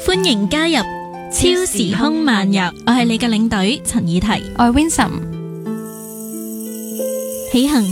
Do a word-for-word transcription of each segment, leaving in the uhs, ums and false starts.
歡迎加入超時空漫遊，我係你嘅領隊陳以緹， 我係 Winsome。 起行，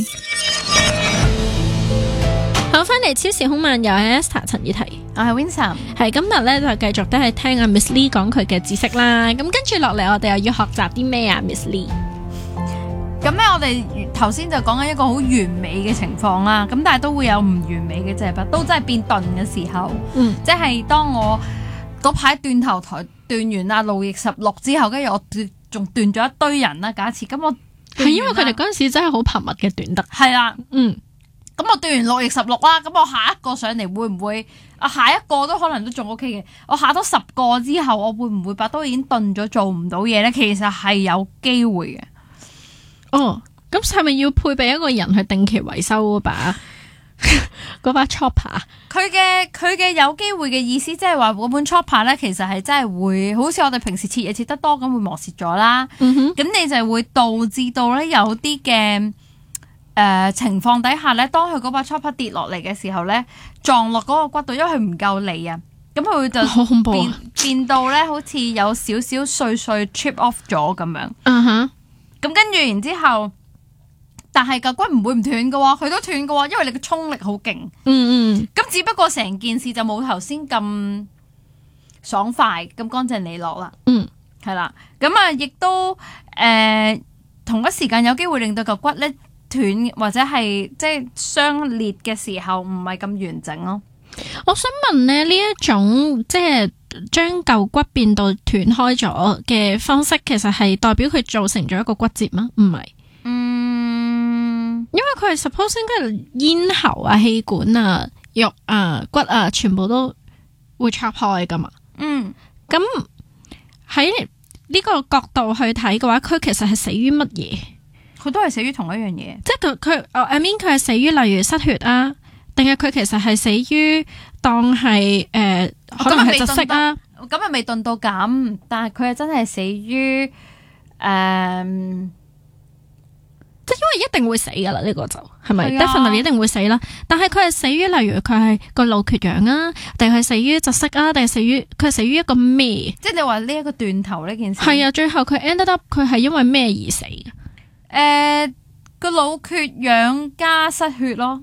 好，翻嚟超時空漫遊係 Esther 陳以緹， 我係 Winsome。 係今日咧就繼續都係聽阿 Miss Lee 講佢嘅知識啦。咁跟住落嚟，我哋又要學習啲咩啊 ，Miss Lee？ 咁咧，我哋頭先就講緊一個好完美嘅情況啦。咁但係都會有唔完美嘅啫，都真係變鈍嘅時候。嗯，即係當我嗰排斷頭台斷完啊路易十六之後，跟住我仲斷咗一堆人啦。假設咁我係因為佢哋嗰陣時真係好頻密嘅斷得。 係啦， 嗯。 咁我斷完路易十六啦，咁我下一個上嚟會唔會啊？下一個都可能都仲 OK 嘅。我下多十個之後，我會唔會把刀已經鈍咗，做唔到嘢咧？其實係有機會嘅。 哦，咁係咪要配備一個人去定期維修嗰把嗰把 chopper？ 佢嘅佢嘅有機會嘅意思，即係話嗰本 chopper 咧，其實係真係會好似我哋平時切嘢切得多咁，會磨蝕咗啦。嗯哼，咁你就會導致到咧有啲嘅誒情況底下咧，當佢嗰把 chopper 跌落嚟嘅時候咧，撞落嗰個骨度，因為佢唔夠利啊，咁佢就好恐怖啊， 變變到咧好似有少少碎碎 chip off 咗咁樣。 嗯哼。 咁跟住然之後，但係個骨唔會唔斷嘅喎，佢都斷嘅喎，因為你嘅衝力好勁。嗯嗯。咁只不過成件事就冇頭先咁爽快、咁乾淨利落啦。嗯，係啦。咁啊，亦都誒、呃、同一時間有機會令到個骨咧斷，或者係即係傷裂嘅時候唔係咁完整咯。 我想問咧，呢一種即係將舊骨變到斷開咗嘅方式，其實係代表佢造成咗一個骨折嗎？唔係，嗯，因為佢係 suppose 應該係咽喉啊、氣管啊、肉啊、骨啊，全部都會拆開噶嘛。嗯，咁喺呢個角度去睇嘅話，佢其實係死於乜嘢？ 佢都係死於同一樣嘢， 即係佢佢，I mean 佢係死於例如失血啊。定係佢其實係死於當係誒、呃，可能係窒息啊？ 咁又未鈍到咁，但係佢係真係死於誒，呃、 即係因為一定會死噶啦，呢、這個就係咪 definitely 一定會死啦？但係佢係死於例如佢係個腦缺氧啊，定係死於窒息啊，定係死於佢係死於一個咩？ 即係你話呢一個斷頭呢件事係啊，最後佢 ended up 佢係因為咩而死嘅？誒、 呃，個腦缺氧加失血咯。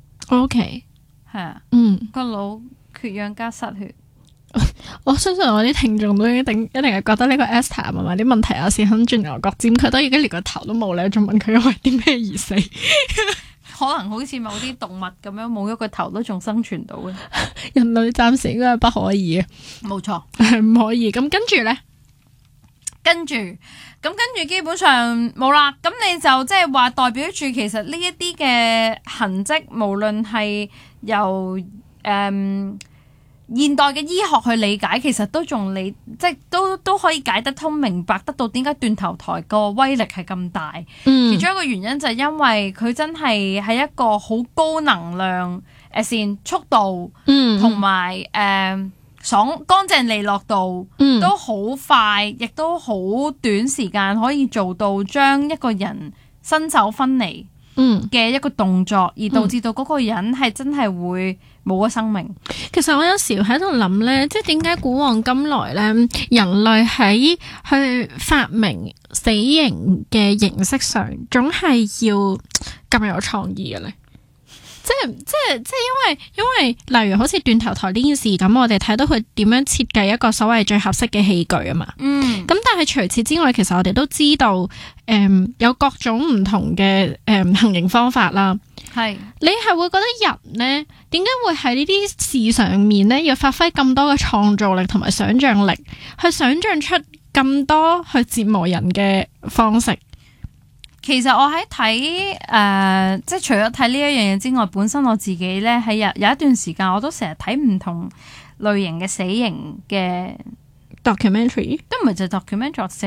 O K， 係啊， 嗯， 個腦缺氧加失血， 我相信我啲聽眾都一定一定係覺得呢個 Esther 問埋啲問題啊，是肯轉牛角尖，佢都已經連個頭都冇咧，仲問佢因為啲咩而死？ 可能好似某啲動物咁樣冇咗個頭都仲生存到嘅， 人類暫時應該係不可以嘅， 冇錯， 係唔可以。咁跟住咧， 跟住。咁跟住基本上冇啦，咁你就即係話代表住其實呢一啲嘅痕跡，無論係由誒、嗯、現代嘅醫學去理解，其實都仲理即係都都可以解得通，明白得到點解斷頭台個威力係咁大。嗯、其中一個原因就係因為佢真係係一個好高能量誒線速度，同埋誒。爽乾淨利落度、嗯、都好快，亦都好短時間可以做到將一個人身首分離嘅一個動作，嗯、而導致到嗰個人係真係會冇咗生命。 其實我有時喺度諗呢，即係點解古往今來呢，人類喺去發明死刑嘅形式上，總係要咁有創意嘅呢？即係即係即係因為因為例如好似斷頭台呢件事咁，我哋睇到佢點樣設計一個所謂最合適嘅器具啊嘛。嗯。咁但係除此之外，其實我哋都知道，誒、嗯、有各種唔同嘅誒、嗯、行刑方法啦。係是。你係會覺得人呢點解會喺呢啲事上面呢要發揮咁多嘅創造力同埋想像力，去想像出咁多去折磨人嘅方式？ 其實我喺睇誒，即係除咗睇呢一樣嘢之外，本身我自己咧喺有有一段時間，我都成日睇唔同類型嘅死刑嘅 documentary，都唔係就 documentary。